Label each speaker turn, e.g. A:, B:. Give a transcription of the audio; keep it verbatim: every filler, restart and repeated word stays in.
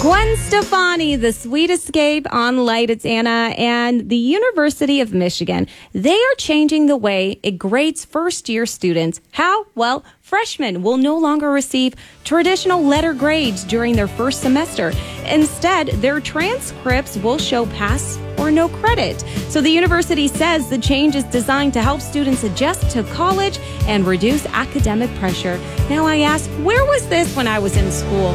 A: Gwen Stefani, The Sweet Escape on Light. It's Anna and the University of Michigan. They are changing the way it grades first-year students. How? Well, freshmen will no longer receive traditional letter grades during their first semester. Instead, their transcripts will show pass or no credit. So the university says the change is designed to help students adjust to college and reduce academic pressure. Now I ask, where was this when I was in school?